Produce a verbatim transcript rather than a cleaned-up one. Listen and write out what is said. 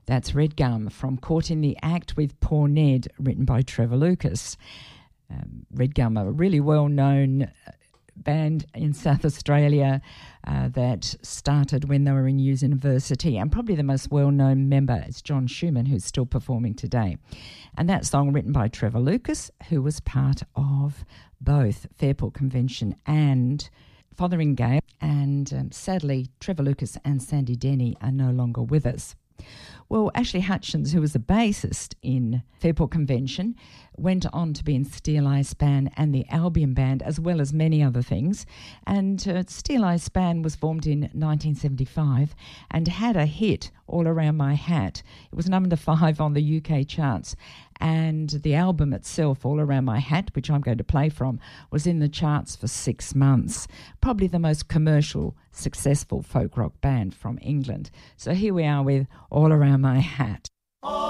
That's Red Gum from Caught in the Act with Poor Ned, written by Trevor Lucas. Um, Red Gum, a really well-known band in South Australia uh, that started when they were in university, and probably the most well-known member is John Schumann, who's still performing today. And that song written by Trevor Lucas, who was part of both Fairport Convention and Fotheringay, and um, sadly Trevor Lucas and Sandy Denny are no longer with us. Well, Ashley Hutchins, who was the bassist in Fairport Convention, went on to be in Steel Eye Span and the Albion Band, as well as many other things. And uh, Steel Eye Span was formed in nineteen seventy-five and had a hit, All Around My Hat. It was number five on the U K charts. And the album itself, All Around My Hat, which I'm going to play from, was in the charts for six months. Probably the most commercial, successful folk rock band from England. So here we are with All Around My Hat.